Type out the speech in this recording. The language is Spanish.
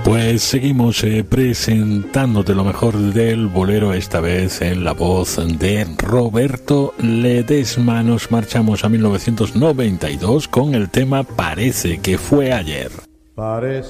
Pues seguimos presentándote lo mejor del bolero, esta vez en la voz de Roberto Ledesma. Nos marchamos a 1992 con el tema Parece que fue ayer. Parece